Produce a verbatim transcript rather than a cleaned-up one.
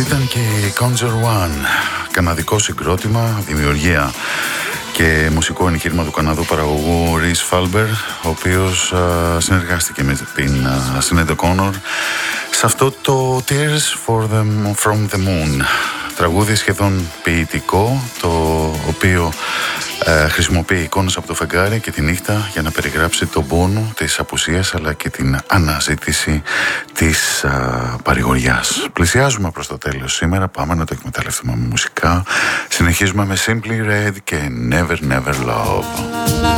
ήταν και η Conjure One, καναδικό συγκρότημα, δημιουργία και μουσικό ενοικίρημα του Καναδού παραγωγού Rhys Fulber, ο οποίος α, συνεργάστηκε με την Sinéad O'Connor σε αυτό το Tears for the, from the Moon, τραγούδι σχεδόν ποιητικό, το οποίο ε, χρησιμοποιεί εικόνες από το φεγγάρι και τη νύχτα για να περιγράψει τον πόνο της απουσίας αλλά και την αναζήτηση της α, παρηγοριάς. Πλησιάζουμε προς το τέλος σήμερα, πάμε να το εκμεταλλευτούμε με μουσικά. Συνεχίζουμε με Simply Red και Never Never Love.